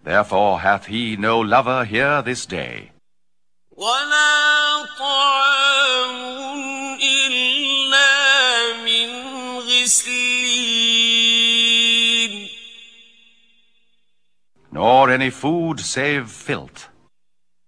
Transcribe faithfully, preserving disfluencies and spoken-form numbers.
Therefore hath he no lover here this day. ولا طعام إلا من غسلين Nor any food save filth.